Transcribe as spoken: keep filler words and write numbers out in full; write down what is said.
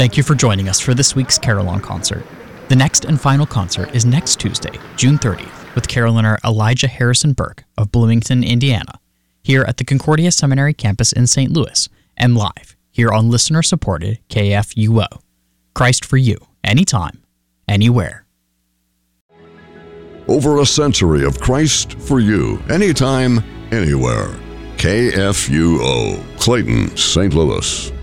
Thank you for joining us for this week's Carillon concert. The next and final concert is next Tuesday, June thirtieth, with carillioner Elijah Harrison Burke of Bloomington, Indiana, here at the Concordia Seminary campus in Saint Louis, and live here on listener-supported K F U O. Christ for you, anytime, anywhere. Over a century of Christ for you, anytime, anywhere. K F U O, Clayton, Saint Louis.